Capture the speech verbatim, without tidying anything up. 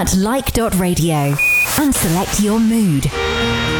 at like dot radio and select your mood.